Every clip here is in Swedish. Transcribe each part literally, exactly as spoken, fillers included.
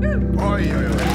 Oj, oj, oj.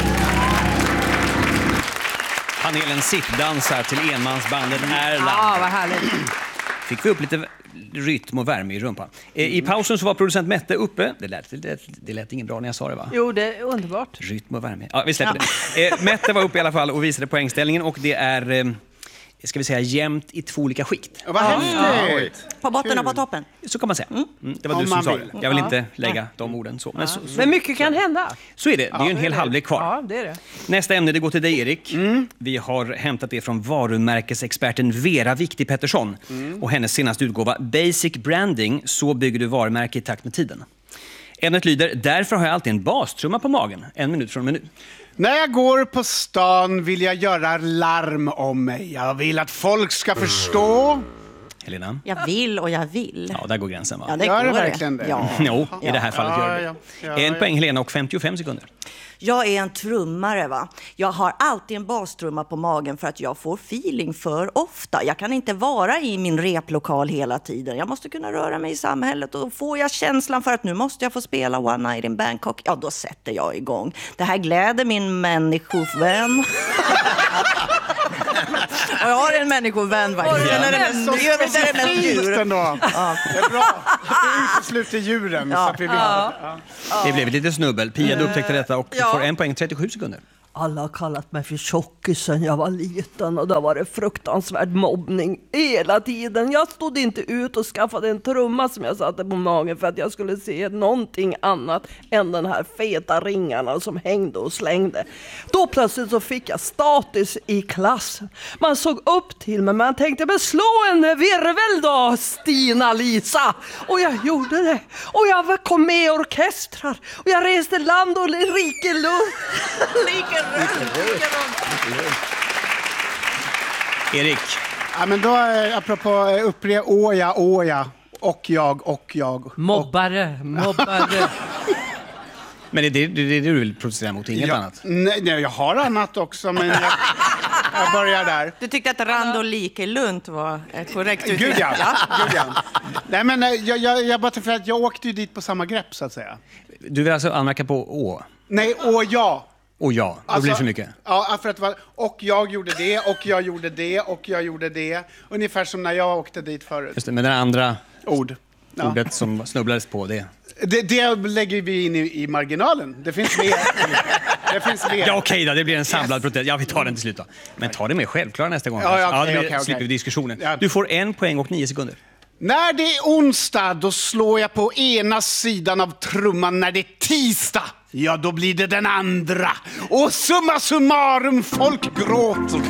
Panelen sittdansar till enmansbandet Erland. Ja, vad härligt. Fick vi upp lite rytm och värme i rumpan. I pausen så var producent Mette uppe. Det lät, det, lät, det lät inget bra när jag sa det, va? Jo, det är underbart. Rytm och värme. Ja, vi släpper det. Eh, Mette var uppe i alla fall och visade poängställningen. Och det är, eh, ska vi säga, jämnt i två olika skikt. Vad häftigt. På botten och på toppen. Så kan man säga. Mm, det var Om du som man sa vill. det. Jag vill inte lägga de orden så. Men, så, så, Men mycket kan hända. så är det. Det är ju en hel halvlek kvar. Ja, det är det. Nästa ämne, det går till dig, Erik. Mm. Vi har hämtat det från varumärkesexperten Vera Viktig Pettersson mm. och hennes senaste utgåva Basic Branding, så bygger du varumärke i takt med tiden. Ämnet lyder, därför har jag alltid en bastrumma på magen. En minut från menu. När jag går på stan vill jag göra larm om mig. Jag vill att folk ska förstå. Helena? Jag vill och jag vill. Ja, där går gränsen, va? Ja, det Gör går det verkligen det? Ja. Jo, i det här fallet Ja, gör det. ja, ja, En ja. poäng, Helena, och femtiofem sekunder. Jag är en trummare, va? Jag har alltid en bastrumma på magen för att jag får feeling för ofta. Jag kan inte vara i min replokal hela tiden. Jag måste kunna röra mig i samhället, och får jag känslan för att nu måste jag få spela One Night in Bangkok, ja då sätter jag igång. Det här gläder min människovän. Och jag har en människovän, va? Sen är det mest, Så i övrigt är det mest specifikt djur. ändå. Ja. Det är bra. Vi utesluter djuren så att vi vet. Ja. Det blev lite snubbel. Pia, du upptäckte detta och Ja. får en poäng, trettiosju sekunder. Alla har kallat mig för tjockisen jag var liten, och det var det fruktansvärd mobbning hela tiden. Jag stod inte ut och skaffade en trumma som jag satte på magen för att jag skulle se någonting annat än den här feta ringarna som hängde och slängde. Då plötsligt så fick jag status i klassen. Man såg upp till mig, man tänkte, men slå en virvel då, Stina-Lisa! Och jag gjorde det. Och jag kom med i orkestrar. Och jag reste land och rike lund. Erik? Ja, men då, eh, apropå eh, upprepa, åja, åja, och jag, och jag. Mobbare, mobbare. Men det är det, det, det du vill protestera mot, inget Ja, annat? Nej, nej, jag har annat också, men jag, jag börjar där. Du tyckte att rand och likelunt var ett korrekt uttryck? Gud ja, gud ja. Nej, men eh, jag, jag, jag bara för att jag åkte ju dit på samma grepp, så att säga. Du vill alltså anmärka på å? Nej, och ja. Och ja, då Alltså, blir det för mycket. Ja, för att det var, och jag gjorde det, och jag gjorde det, och jag gjorde det. Ungefär som när jag åkte dit förut. Just det, men den andra Ord. Ja. ordet som snubblades på, det... Det, det lägger vi in i, i marginalen. Det finns mer. Det finns mer. Ja, okej då, det blir en samlad protest. Ja, vi tar den till slut då. Men ta det med självklara nästa gång. Ja, ja, okej, det blir, okej, okej. slipper vi diskussionen. Ja. Du får en poäng och nio sekunder. När det är onsdag, då slår jag på ena sidan av trumman. När det är tisdag, ja då blir det den andra. Och summa summarum, folk gråter.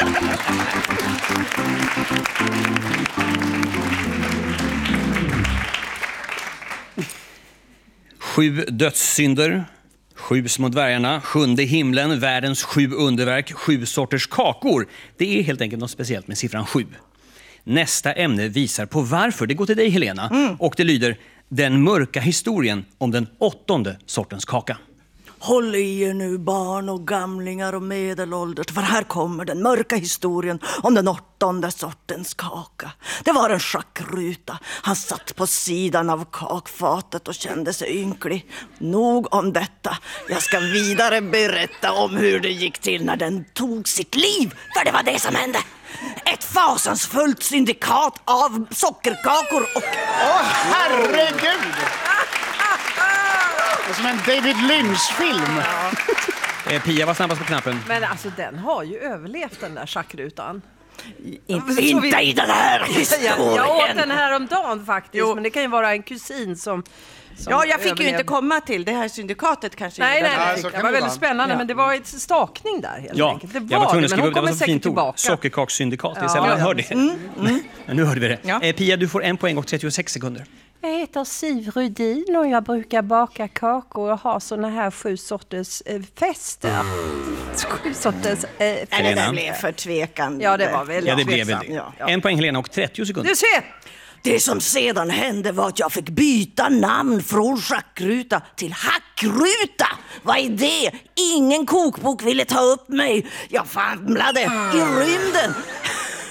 Sju dödssynder, sju små dvärgarna, sjunde himlen, världens sju underverk, sju sorters kakor. Det är helt enkelt något speciellt med siffran sju. Nästa ämne visar på varför. Det går till dig, Helena. Mm. Och det lyder, den mörka historien om den åttonde sortens kaka. Håll i er nu, barn och gamlingar och medelålders, för här kommer den mörka historien om den åttonde sortens kaka. Det var en schackruta. Han satt på sidan av kakfatet och kände sig ynklig. Nog om detta. Jag ska vidare berätta om hur det gick till när den tog sitt liv, för det var det som hände. Ett fasansfullt syndikat av sockerkakor och... Åh, herregud! Det är som en David Lynch-film. Eh, Pia var snabbast på knappen. Men alltså den har ju överlevt, den där schackrutan. Inte, inte i den här historien. Jag, jag åt den här om dagen faktiskt, Jo. men det kan ju vara en kusin som... som Ja, jag fick ju överlevde. inte komma till det här syndikatet kanske. Nej, nej, Ja, nej. så Det kan var det väldigt vara. spännande, Ja. men det var ett stakning där helt Ja, enkelt. Det var jag var tvungen det, att men skriva hon upp, det var kommer så säkert fint ord. tillbaka. Sockerkakssyndikat, det är Ja, sällan man ja. hör det. Mm, mm. Men nu hörde vi det. Ja. Eh, Pia, du får en poäng och trettiosex sekunder. Jag heter Siv Rudin och jag brukar baka kakor och ha såna här sju sorters eh, fester. Sju sorters eh, Nej, det Helena. där blev för tvekande. Ja, det var väldigt Ja, det blev tveksam, väldigt. ja. En poäng, Helena, och trettio sekunder. Du ser! Det som sedan hände var att jag fick byta namn från schackruta till hackruta. Vad är det? Ingen kokbok ville ta upp mig. Jag famlade i rymden.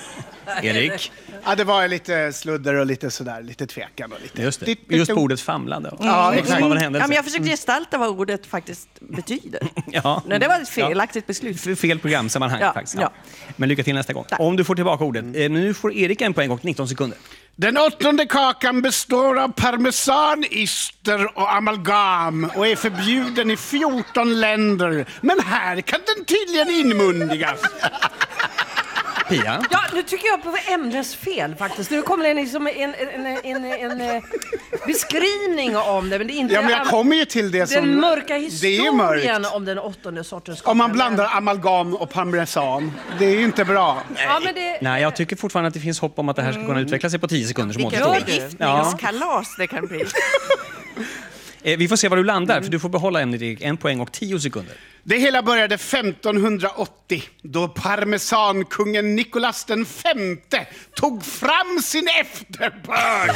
Erik? Ja, det var lite sludder och lite sådär, lite tvekan och lite... Just det. Just på ordet famlande. Mm. Ja, exakt. Som av en Ja, händelse. men jag försökte gestalta vad ordet faktiskt betyder. Ja. Nej, det var ett felaktigt beslut. F- Fel programsammanhang Ja, faktiskt. ja. Men lycka till nästa gång. Om du får tillbaka ordet. Eh, Nu får Erik en poäng och nitton sekunder. Den åttonde kakan består av parmesan, ister och amalgam och är förbjuden i fjorton länder. Men här kan den tydligen inmundigas. Pia? Ja, nu tycker jag på ämnesfel faktiskt. Nu kommer det liksom en, en, en, en, en beskrivning om det. Men det är inte Ja, men jag kommer ju till det som... den mörka Det är mörkt. historien om den åttonde sortens kaka. Om man blandar amalgam och parmesan. Det är ju inte bra. Ja, men det... Nej, jag tycker fortfarande att det finns hopp om att det här ska kunna utveckla sig på tio sekunder som Vilket återstår. förgiftningskalas det kan bli. Eh, Vi får se var du landar, för du får behålla ämnet Erik. En poäng och tio sekunder. Det hela började femtonhundraåttio då parmesankungen Nikolas den femte tog fram sin efterbörd.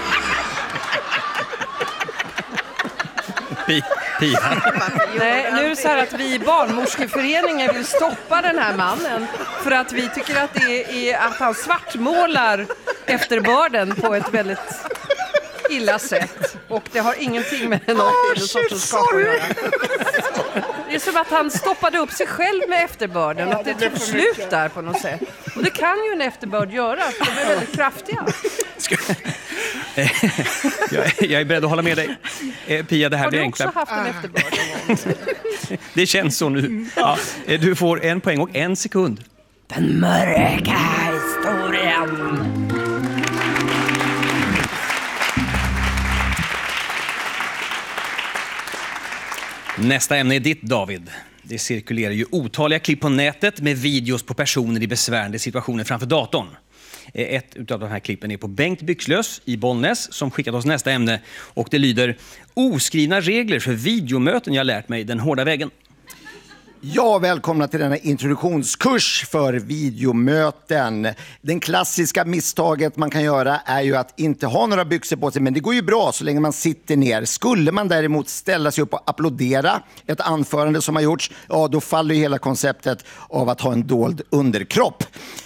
Pi- Pia? Nej, nu är det så här att vi i barnmorskeföreningen vill stoppa den här mannen för att vi tycker att det är att han svartmålar efterbörden på ett väldigt illa sätt. Och det har ingenting med den åttonde sortens kaka att göra. Det är som att han stoppade upp sig själv med efterbörden, att det tog slut där på något sätt. Och det kan ju en efterbörd göra, för de är väldigt kraftiga. jag, är- jag är beredd att hålla med dig. Eh, Pia, det här Har blir du också enklare. haft en efterbörd någon gång? Det känns så nu. Ja, eh, du får en poäng och en sekund. Den mörka historien. Nästa ämne är ditt, David. Det cirkulerar ju otaliga klipp på nätet med videos på personer i besvärande situationer framför datorn. Eh, Ett av de här klippen är på Bengt Byxlös i Bollnäs som skickat oss nästa ämne. Och det lyder: oskrivna regler för videomöten jag lärt mig den hårda vägen. Ja, välkomna till denna introduktionskurs för videomöten. Den klassiska misstaget man kan göra är ju att inte ha några byxor på sig, men det går ju bra så länge man sitter ner. Skulle man däremot ställa sig upp och applådera ett anförande som har gjorts, ja då faller ju hela konceptet av att ha en dold underkropp.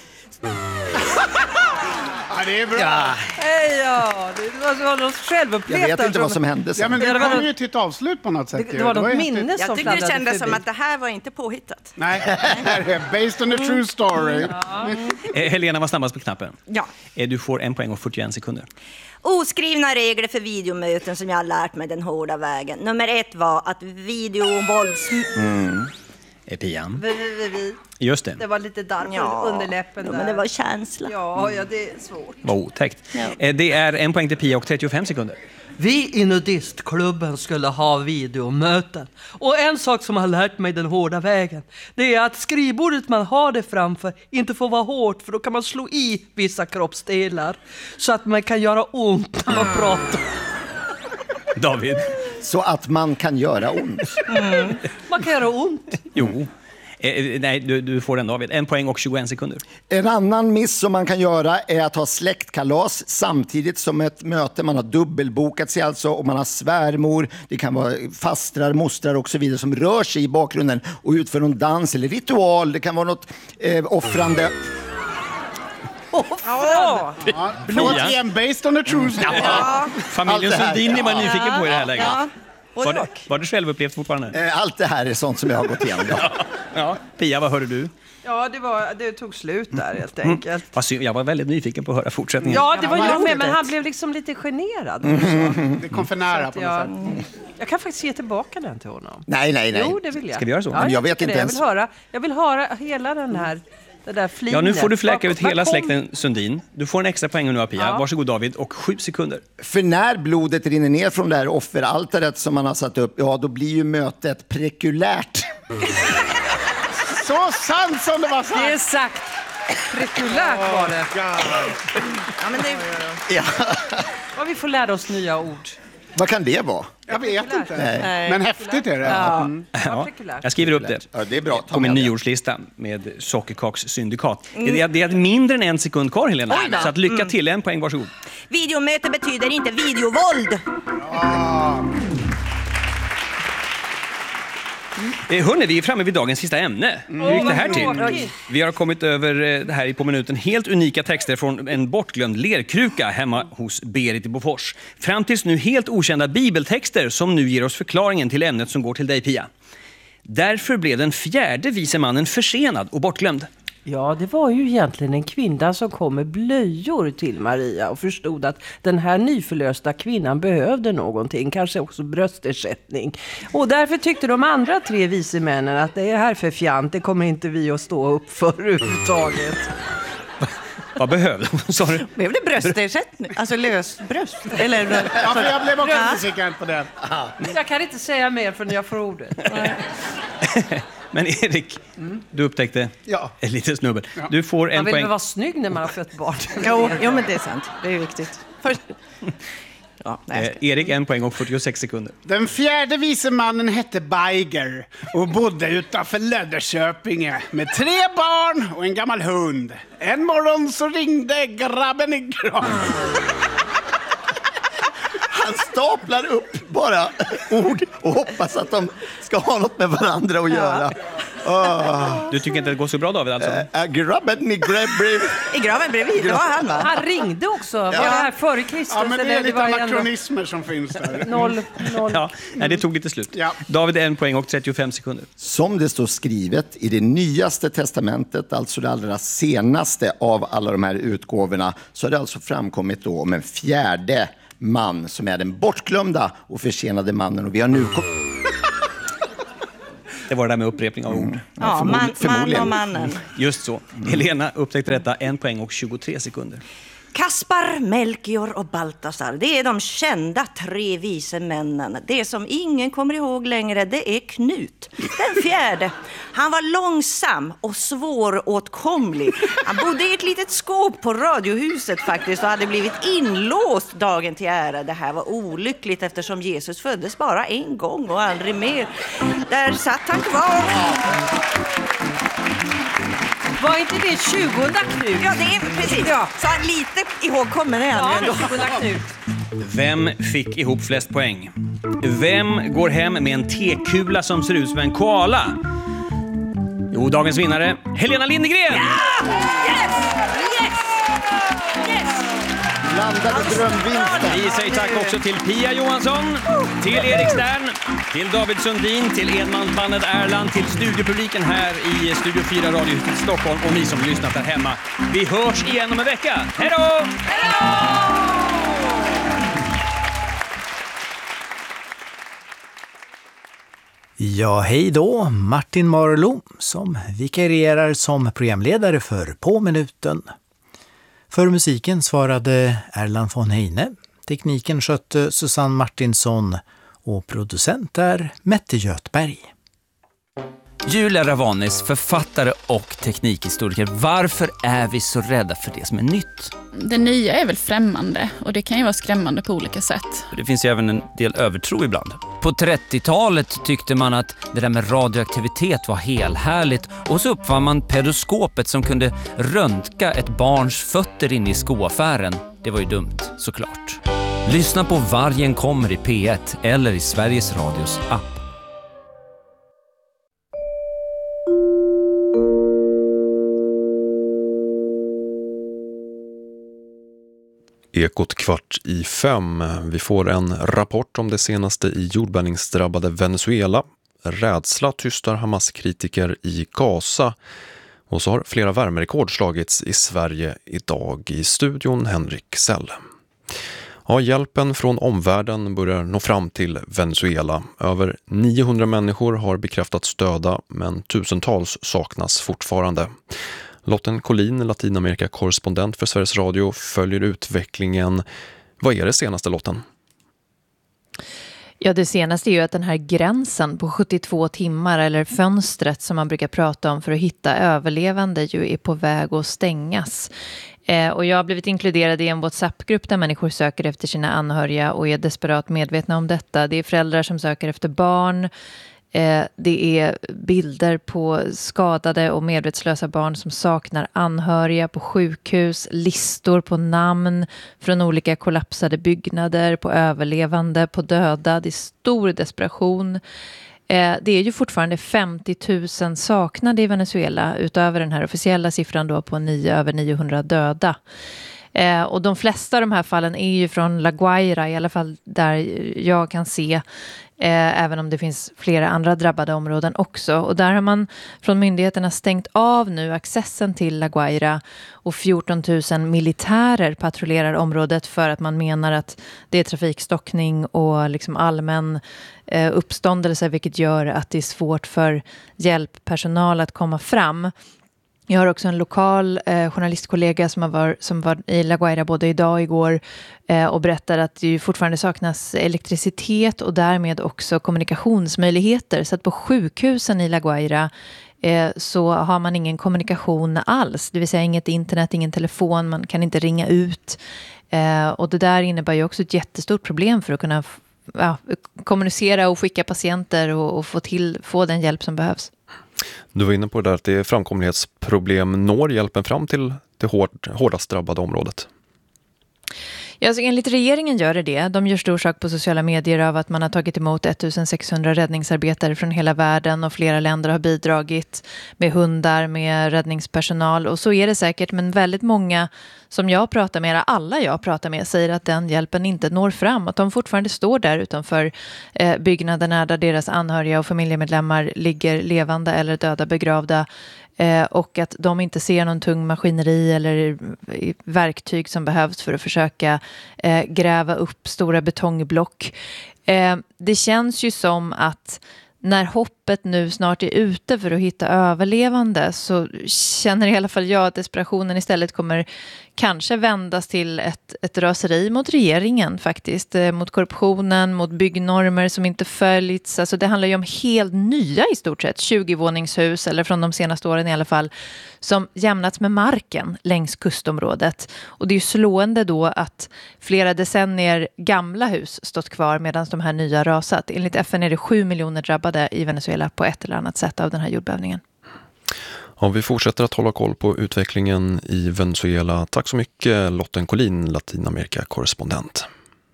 Ja, det är bra. Ja, Hej, ja, det var, det var något självupplevt. Jag vet där inte vad som- som hände sen. Ja, men Ja, det det var kom något- ju till ett avslut på något sätt. Det, ju. det var något ju minne inte- som Jag tyckte det fladdrade kändes som förbi. att det här var inte påhittat. Nej, det här är based on a true story. eh, Helena var snabbast på knappen. Ja. Eh, Du får en poäng och fyrtioen sekunder. Oskrivna regler för videomöten som jag har lärt mig den hårda vägen. Nummer ett var att videovålds... Eh, Pia? Vi, vi, vi. Just det. Det var lite darr på Ja, underläppen ja, där. men det var känsla. Ja, ja, det är svårt. Vad otäckt. Ja. Eh, Det är en poäng till Pia och trettiofem sekunder. Vi i nudistklubben skulle ha videomöten. Och en sak som har lärt mig den hårda vägen, det är att skrivbordet man har det framför inte får vara hårt, för då kan man slå i vissa kroppsdelar så att man kan göra ont när man pratar. David? Så att man kan göra ont. Man kan göra ont. Jo. Eh, nej, du, du får den, David. En poäng och tjugoen sekunder. En annan miss som man kan göra är att ha släktkalas samtidigt som ett möte. Man har dubbelbokat sig alltså och man har svärmor, det kan vara fastrar, mostrar och så vidare som rör sig i bakgrunden och utför någon dans eller ritual. Det kan vara något eh, offrande. Ja. Ja, återigen, based on a true story. Familjen Allt det här. Sundin är man nyfiken på i det här läget. Ja. Var det, var det självupplevt fortfarande? Eh, allt det här är sånt som jag har gått igenom. Ja. Ja. Pia, vad hörde du? Ja, det, var, det tog slut där helt enkelt. Vad synd, jag var väldigt nyfiken på att höra fortsättningen. Ja, det var jag med, men roligt. han blev liksom lite generad också. Det kom för nära på något jag, sätt. jag kan faktiskt ge tillbaka den till honom. Nej, nej, nej. Jo, det vill jag. Ska vi göra så? Ja, Men jag vet tycker inte det. ens- Jag vill höra, jag vill höra hela den här, det där flinet. Ja, nu får du fläcka Vad- ut vad hela kom- släkten Sundin. Du får en extra poäng nu av Pia. Ja. Varsågod David, och sju sekunder. För när blodet rinner ner från det här offeraltaret som man har satt upp, ja då blir ju mötet prekulärt. Så sant som det var sagt. Det är sagt. Prekulärt var det. Ja, men det, Ja. Och vi får lära oss nya ord. Vad kan det vara? Jag vet inte. Nej. Men häftigt är det. Ja, Mm. ja. Prekulärt. Jag skriver upp det. Ja, det är bra. Ta På min med det. nyårslista med sockerkakssyndikat. Det, är, det är mindre än en sekund kvar, Helena. Oj då. Så att lycka till. En poäng, varsågod. Videomöte betyder inte videovåld. Eh, hörrni, vi är framme vid dagens sista ämne. Hur gick det här till? tråkigt. Vi har kommit över eh, det här i på minuten. Helt unika texter från en bortglömd lerkruka hemma hos Berit i Bofors. Fram tills nu helt okända bibeltexter som nu ger oss förklaringen till ämnet som går till dig, Pia. Därför blev den fjärde vise mannen försenad och bortglömd. Ja, det var ju egentligen en kvinna som kom med blöjor till Maria och förstod att den här nyförlösta kvinnan behövde någonting, kanske också bröstersättning. Och därför tyckte de andra tre vise männen att det är här för fjant, det kommer inte vi att stå upp för överhuvudtaget. Vad behövde hon, sa du? Blev det bröstersättning? Alltså lösbröst? Eller... Ja, för jag blev också nyfiken på det. Jag kan inte säga mer förrän jag får ordet. Men Erik, mm. du upptäckte Ja. en liten snubbel. Du får en Man vill poäng. väl vara snygg när man har fött barn. Jo, jo, men det är sant. Det är viktigt. Först... Ja, nej. Eh, Erik en poäng och fyrtiosex sekunder. Den fjärde vise mannen hette Beiger och bodde utanför Löddeköpinge med tre barn och en gammal hund. En morgon så ringde grabben i graven. Han staplar upp bara ord och hoppas att de ska ha något med varandra att göra. Oh. Du tycker inte det går så bra, David, alltså? Äh, äh, grabben i graven. I graven bredvid, det var han, va? Han ringde också. Var det här före Kristus? Ja, men det eller är lite var ändå anakronismer som finns där. noll, noll. Ja, nej, det tog lite slut. Ja. David en poäng och trettiofem sekunder. Som det står skrivet i det nyaste testamentet, alltså det allra senaste av alla de här utgåvorna, så har det alltså framkommit då om en fjärde man som är den bortglömda och försenade mannen. Och vi har nu... Det var det där med upprepning av ord. Ja, man, man och mannen. Just så. Helena upptäckte detta, en poäng och tjugotre sekunder. Kaspar, Melchior och Baltasar, det är de kända tre vise männen. Det som ingen kommer ihåg längre, det är Knut, den fjärde. Han var långsam och svåråtkomlig. Han bodde i ett litet skåp på radiohuset faktiskt och hade blivit inlåst dagen till ära. Det här var olyckligt eftersom Jesus föddes bara en gång och aldrig mer. Där satt han kvar. Var inte det tjugonde Knut? Ja, det är precis. Ja. Så han lite ihågkommen är han Ja, ändå. tjugonde Knut. Vem fick ihop flest poäng? Vem går hem med en tekula som ser ut som en koala? Jo, dagens vinnare, Helena Lindegren! Ja! Yes! Yes! Yes! Blandade drömvinsten. Vi säger tack också till Pia Johansson, till Erik Stern, till David Sundin, till enmansbandet Erland, till studiopubliken här i Studio fyra Radiohuset i Stockholm och ni som lyssnat där hemma. Vi hörs igen om en vecka. Hej då! Hej då! Ja, hej då, Martin Marlo som vikarierar som programledare för På minuten. För musiken svarade Erland von Heine, tekniken skötte Susanne Martinsson och producent är Mette Götberg. Julia Ravanis, författare och teknikhistoriker. Varför är vi så rädda för det som är nytt? Det nya är väl främmande och det kan ju vara skrämmande på olika sätt. Det finns ju även en del övertro ibland. På trettiotalet tyckte man att det där med radioaktivitet var helhärligt och så uppfann man pedoskopet som kunde röntga ett barns fötter in i skoaffären. Det var ju dumt, såklart. Lyssna på Vargen kommer i P ett eller i Sveriges Radios app. Ekot kvart i fem. Vi får en rapport om det senaste i jordbävningsdrabbade Venezuela. Rädsla tystar Hamas-kritiker i Gaza. Och så har flera värmerekord slagits i Sverige idag. I studion Henrik Sell. Ja, hjälpen från omvärlden börjar nå fram till Venezuela. Över niohundra människor har bekräftats döda, men tusentals saknas fortfarande. Lotten Collin, Latinamerika-korrespondent för Sveriges Radio, följer utvecklingen. Vad är det senaste, Lotten? Ja, det senaste är ju att den här gränsen på sjuttiotvå timmar, eller fönstret som man brukar prata om för att hitta överlevande, ju är på väg att stängas. Eh, och jag har blivit inkluderad i en WhatsApp-grupp där människor söker efter sina anhöriga och är desperat medvetna om detta. Det är föräldrar som söker efter barn. Eh, det är bilder på skadade och medvetslösa barn som saknar anhöriga på sjukhus, listor på namn från olika kollapsade byggnader, på överlevande, på döda. Det är stor desperation. Eh, det är ju fortfarande femtio tusen saknade i Venezuela utöver den här officiella siffran då på nio, över niohundra döda. Eh, och de flesta av de här fallen är ju från La Guaira, i alla fall där jag kan se, eh, även om det finns flera andra drabbade områden också. Och där har man från myndigheterna stängt av nu accessen till La Guaira, och fjorton tusen militärer patrullerar området för att man menar att det är trafikstockning och liksom allmän eh, uppståndelse, vilket gör att det är svårt för hjälppersonal att komma fram. Jag har också en lokal eh, journalistkollega som, har var, som var i La Guaira både idag och igår eh, och berättar att det fortfarande saknas elektricitet och därmed också kommunikationsmöjligheter. Så att på sjukhusen i La Guaira eh, så har man ingen kommunikation alls. Det vill säga inget internet, ingen telefon, man kan inte ringa ut. Eh, och det där innebär ju också ett jättestort problem för att kunna ja, kommunicera och skicka patienter och, och få, till, få den hjälp som behövs. Du var inne på det där att det är framkomlighetsproblem. Når hjälpen fram till det hård, hårdast drabbade området? Ja, alltså enligt regeringen gör det det. De gör stor sak på sociala medier av att man har tagit emot sextonhundra räddningsarbetare från hela världen och flera länder har bidragit med hundar, med räddningspersonal. Och så är det säkert, men väldigt många som jag pratar med, alla jag pratar med, säger att den hjälpen inte når fram. Att de fortfarande står där utanför eh, byggnaderna där deras anhöriga och familjemedlemmar ligger levande eller döda begravda. Eh, och att de inte ser någon tung maskineri eller verktyg som behövs för att försöka eh, gräva upp stora betongblock. Eh, det känns ju som att när hoppet nu snart är ute för att hitta överlevande, så känner i alla fall jag att desperationen istället kommer kanske vändas till ett, ett raseri mot regeringen faktiskt. Eh, mot korruptionen, mot byggnormer som inte följts. Alltså det handlar ju om helt nya i stort sett tjugo-våningshus, eller från de senaste åren i alla fall, som jämnats med marken längs kustområdet. Och det är ju slående då att flera decennier gamla hus stått kvar medan de här nya rasat. Enligt F N är det sju miljoner drabbade i Venezuela på ett eller annat sätt av den här jordbävningen. Ja, vi fortsätter att hålla koll på utvecklingen i Venezuela. Tack så mycket Lotten Collin, Latinamerika-korrespondent.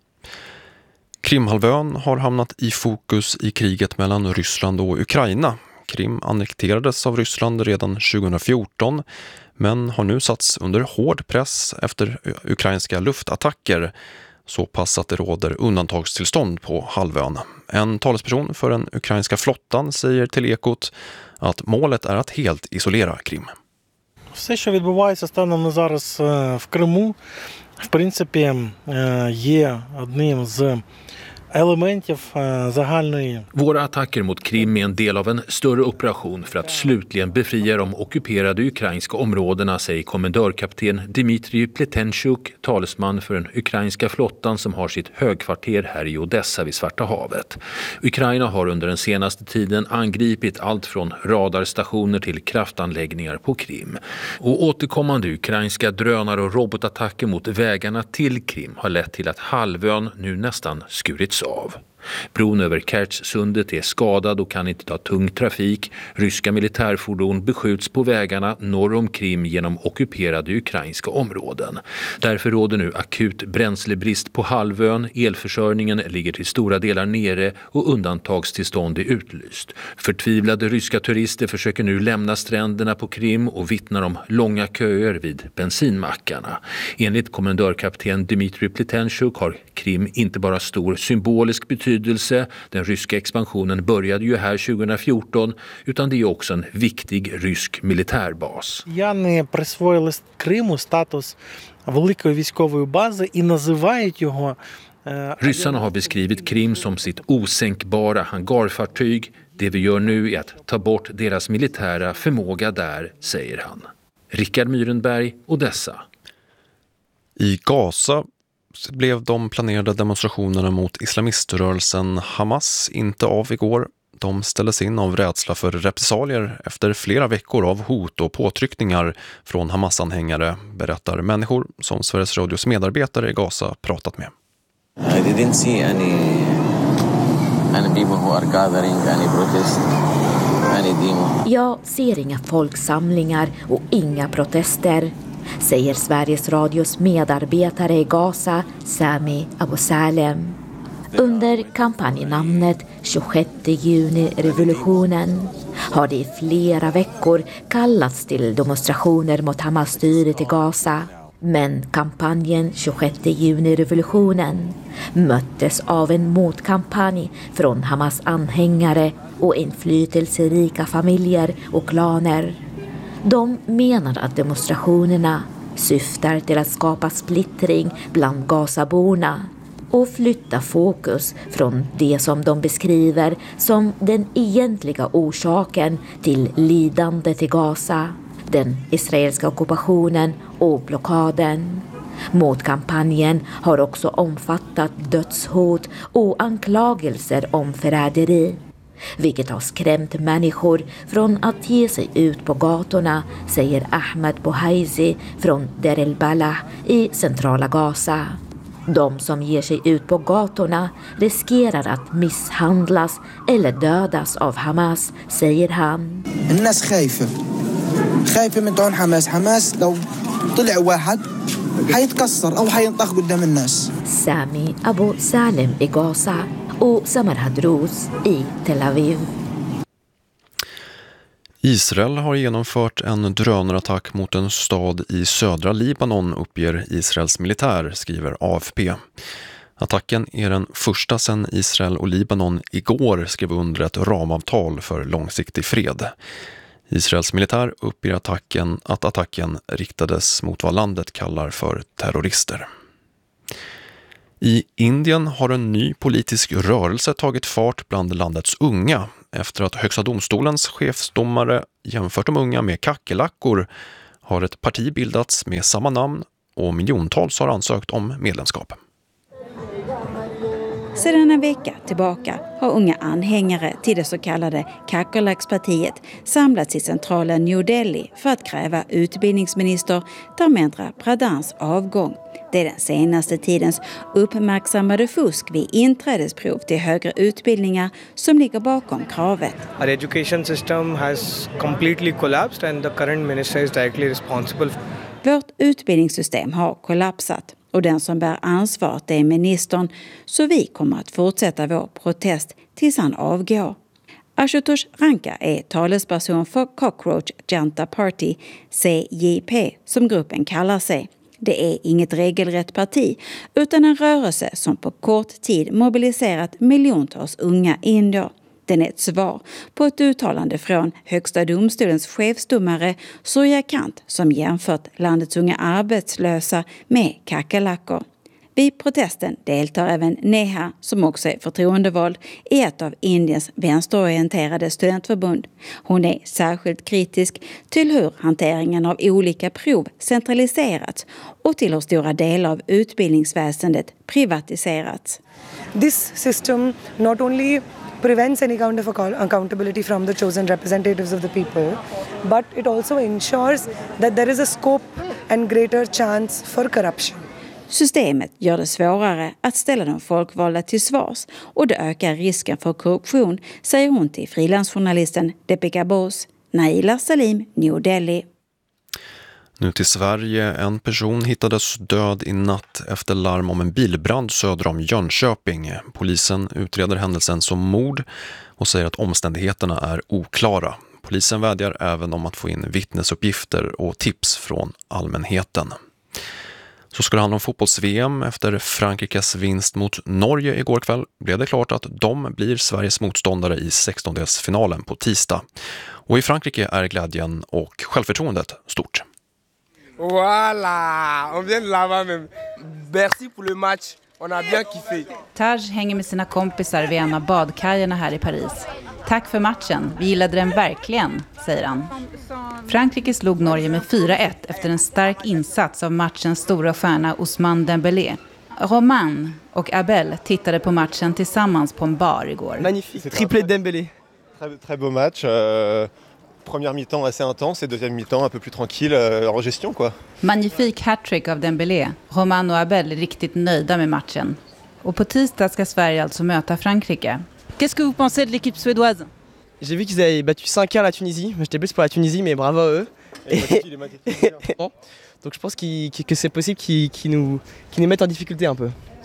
Krimhalvön har hamnat i fokus i kriget mellan Ryssland och Ukraina. Krim annekterades av Ryssland redan tjugohundrafjorton, men har nu satts under hård press efter ukrainska luftattacker, så pass att det råder undantagstillstånd på halvön. En talesperson för den ukrainska flottan säger till Ekot att målet är att helt isolera Krim. Все, що відбувається станом на зараз в Криму, в принципі, є одним з elementiv загальної. Våra attacker mot Krim är en del av en större operation för att slutligen befria de ockuperade ukrainska områdena, säger kommendörkapten Dmitrij Pletenchuk, talesman för den ukrainska flottan som har sitt högkvarter här i Odessa vid Svarta havet. Ukraina har under den senaste tiden angripit allt från radarstationer till kraftanläggningar på Krim. Och återkommande ukrainska drönare och robotattacker mot vägarna till Krim har lett till att halvön nu nästan skurits av. Bron över Kertjsundet är skadad och kan inte ta tung trafik. Ryska militärfordon beskjuts på vägarna norr om Krim genom ockuperade ukrainska områden. Därför råder nu akut bränslebrist på halvön. Elförsörjningen ligger till stora delar nere och undantagstillstånd är utlyst. Förtvivlade ryska turister försöker nu lämna stränderna på Krim och vittnar om långa köer vid bensinmackarna. Enligt kommendörkapten Dmitrij Pletenchuk har Krim inte bara stor symbolisk betydelse. Den ryska expansionen började ju här tjugohundrafjorton, utan det är också en viktig rysk militärbas. Яни присвоїли Криму статус великої військової бази і називають його. Ryssarna har beskrivit Krim som sitt osänkbara hangarfartyg. Det vi gör nu är att ta bort deras militära förmåga där, säger han. Rickard Myrenberg, Odessa. I Gaza blev de planerade demonstrationerna mot islamiströrelsen Hamas inte av igår. De ställdes in av rädsla för repressalier efter flera veckor av hot och påtryckningar från Hamas-anhängare, berättar människor som Sveriges Radios medarbetare i Gaza pratat med. I didn't see any, any people who are gathering, any protest, any demo. Jag ser inga folksamlingar och inga protester, säger Sveriges Radios medarbetare i Gaza, Sami Abu Salem. Under kampanjnamnet tjugosjätte juni-revolutionen har det i flera veckor kallats till demonstrationer mot Hamas-styret i Gaza. Men kampanjen tjugosjätte juni-revolutionen möttes av en motkampanj från Hamas anhängare och inflytelserika familjer och klaner. De menar att demonstrationerna syftar till att skapa splittring bland Gazaborna och flytta fokus från det som de beskriver som den egentliga orsaken till lidandet i Gaza, den israeliska ockupationen och blockaden. Motkampanjen har också omfattat dödshot och anklagelser om förräderi, vilket har skrämt människor från att ge sig ut på gatorna, säger Ahmed Bouhaizi från Der El Balah i centrala Gaza. De som ger sig ut på gatorna riskerar att misshandlas eller dödas av Hamas, säger han. الناس خايفة خايفة من طعن حماس حماس لو طلع واحد حيتكسر أو حينطخ قدام الناس. Sami Abu Salem i Gaza och Samar Hadrouz i Tel Aviv. Israel har genomfört en drönarattack mot en stad i södra Libanon, uppger Israels militär, skriver A F P. Attacken är den första sedan Israel och Libanon igår skrev under ett ramavtal för långsiktig fred. Israels militär uppger attacken, att attacken riktades mot vad landet kallar för terrorister. I Indien har en ny politisk rörelse tagit fart bland landets unga efter att Högsta domstolens chefsdomare jämfört de unga med kackerlackor har ett parti bildats med samma namn och miljontals har ansökt om medlemskap. Sedan en vecka tillbaka har unga anhängare till det så kallade Kackerlackspartiet samlats i centrala New Delhi för att kräva utbildningsminister Dharmendra Pradhans avgång. Det är den senaste tidens uppmärksammade fusk vid inträdesprov till högre utbildningar som ligger bakom kravet. Our education system has completely collapsed and the current minister is directly responsible. Vårt utbildningssystem har kollapsat och den som bär ansvaret är ministern, så vi kommer att fortsätta vår protest tills han avgår. Ashutosh Ranka är talesperson för Cockroach Janta Party, C J P, som gruppen kallar sig. Det är inget regelrätt parti utan en rörelse som på kort tid mobiliserat miljontals unga indier. Den är ett svar på ett uttalande från Högsta domstolens chefsdomare Surya Kant som jämfört landets unga arbetslösa med kackerlackor. Vid protesten deltar även Neha, som också är förtroendevald i ett av Indiens vänsterorienterade studentförbund. Hon är särskilt kritisk till hur hanteringen av olika prov centraliserats och till hur stora delar av utbildningsväsendet privatiserats. This system not only prevents any kind of accountability from the chosen representatives of the people, but it also ensures that there is a scope and greater chance for corruption. Systemet gör det svårare att ställa de folkvalda till svars och det ökar risken för korruption, säger hon till frilansjournalisten Deepika Bose. Naila Salim, New Delhi. Nu till Sverige. En person hittades död i natt efter larm om en bilbrand söder om Jönköping. Polisen utreder händelsen som mord och säger att omständigheterna är oklara. Polisen vädjar även om att få in vittnesuppgifter och tips från allmänheten. Så ska det handla om fotbolls-V M. Efter Frankrikes vinst mot Norge igår kväll blev det klart att de blir Sveriges motståndare i sextondelsfinalen på tisdag. Och i Frankrike är glädjen och självförtroendet stort. Voilà, on vient de là-bas même. Merci pour le match. On a bien kiffé. Taj hänger med sina kompisar vid en av badkajerna här i Paris. Tack för matchen, vi gillade den verkligen, säger han. Frankrike slog Norge med fyra ett efter en stark insats av matchens stora stjärna Ousmane Dembélé. Romain och Abel tittade på matchen tillsammans på en bar igår. Magnifique, triplé Dembélé. Très, très beau match. Euh... Première mi-temps assez intense et deuxième mi-temps un peu plus tranquille euh, en gestion quoi. Magnifik hattrick av Dembélé. Romain och Abel är riktigt nöjda med matchen. Och på tisdag ska Sverige alltså möta Frankrike. Qu'est-ce que vous pensez de l'équipe suédoise? J'ai vu qu'ils avaient battu cinq un la Tunisie. J'étais plus pour la Tunisie mais bravo à eux. Et... Donc je pense qu'il, que c'est possible qu'ils, qu'ils, nous, qu'ils nous mettent en difficulté un peu.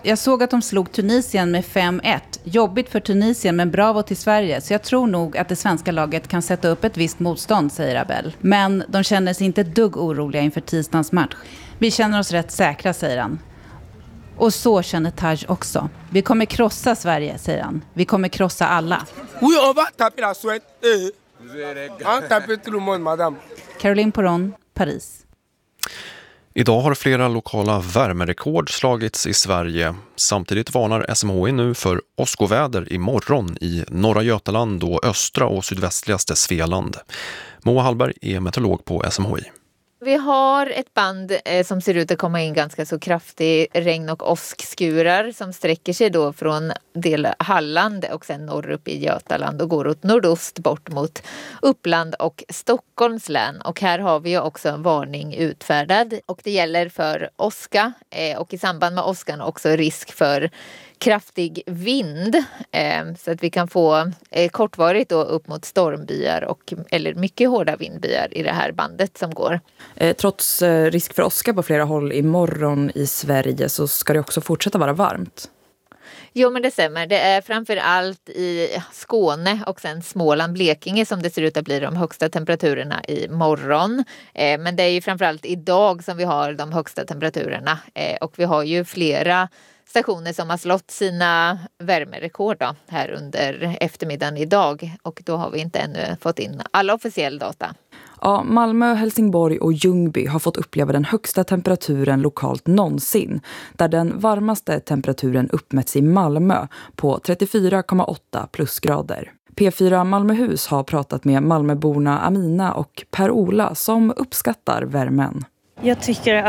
Jag såg att de slog Tunisien med fem ett. Jobbigt för Tunisien men bravo till Sverige. Så jag tror nog att det svenska laget kan sätta upp ett visst motstånd, säger Abel. Men de känner sig inte ett dugg oroliga inför tisdagens match. Vi känner oss rätt säkra, säger han. Och så känner Taj också. Vi kommer krossa Sverige, säger han. Vi kommer krossa alla. Oui, on va taper la Suède. On taper tout le monde, madame. Caroline Poron, Paris. Idag har flera lokala värmerekord slagits i Sverige. Samtidigt varnar S M H I nu för åskoväder imorgon i norra Götaland och östra och sydvästligaste Svealand. Moa Hallberg är meteorolog på S M H I. Vi har ett band eh, som ser ut att komma in ganska så kraftig regn- och åskskurar som sträcker sig då från del Halland och sen norr upp i Götaland och går åt nordost bort mot Uppland och Stockholms län. Och här har vi ju också en varning utfärdad och det gäller för åska eh, och i samband med åskan också risk för kraftig vind eh, så att vi kan få eh, kortvarigt då upp mot stormbyar och, eller mycket hårda vindbyar i det här bandet som går. Eh, trots eh, risk för åska på flera håll imorgon i Sverige så ska det också fortsätta vara varmt. Jo, men det stämmer. Det är framför allt i Skåne och sen Småland, Blekinge som det ser ut att bli de högsta temperaturerna i morgon. Eh, men det är ju framförallt idag som vi har de högsta temperaturerna eh, och vi har ju flera stationer som har slått sina värmerekord då, här under eftermiddagen idag och då har vi inte ännu fått in alla officiell data. Ja, Malmö, Helsingborg och Ljungby har fått uppleva den högsta temperaturen lokalt någonsin, där den varmaste temperaturen uppmätts i Malmö på trettiofyra komma åtta plusgrader. P fyra Malmöhus har pratat med Malmöborna Amina och Per-Ola som uppskattar värmen. Jag tycker